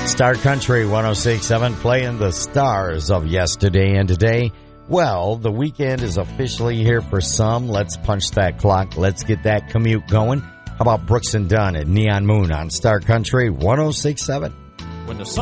Star Country 106.7 playing the stars of yesterday and today. Well, the weekend is officially here for some. Let's punch that clock. Let's get that commute going. How about Brooks and Dunn at Neon Moon on Star Country 106.7? When the sun